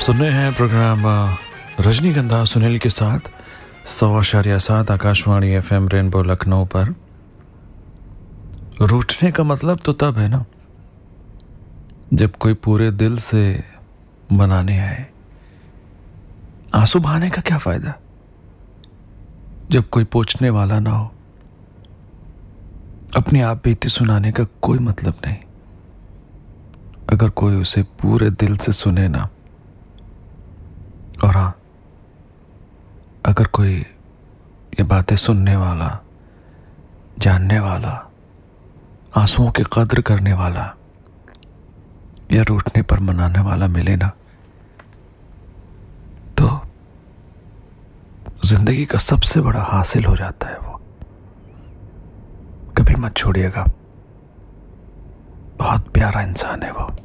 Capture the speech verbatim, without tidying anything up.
सुन रहे हैं प्रोग्राम रजनीगंधा सुनील के साथ सौ आशार्य सात Akashvani F M rainbow Lucknow पर। रूठने का मतलब तो तब है ना जब कोई पूरे दिल से मनाने आए। आंसू बहाने का क्या फायदा जब कोई पूछने वाला ना हो। अपनी आप बीती सुनाने का कोई मतलब नहीं अगर कोई उसे पूरे दिल से सुने ना। और हाँ, अगर कोई ये बातें सुनने वाला, जानने वाला, आंसुओं की कद्र करने वाला या रूठने पर मनाने वाला मिले ना तो जिंदगी का सबसे बड़ा हासिल हो जाता है। वो कभी मत छोड़िएगा, बहुत प्यारा इंसान है वो।